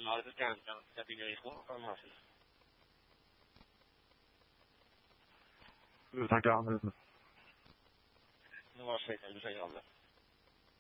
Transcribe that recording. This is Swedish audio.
Ja, det ska jag bygga ifrån på de här sidan. Du tackar. Nu var det du säger om det.